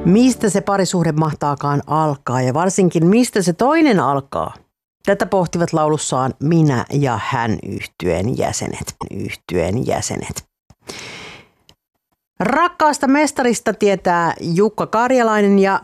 Mistä se parisuhde mahtaakaan alkaa ja varsinkin mistä se toinen alkaa? Tätä pohtivat laulussaan Minä ja hän yhtyeen jäsenet. Rakkaasta mestarista tietää Jukka Karjalainen ja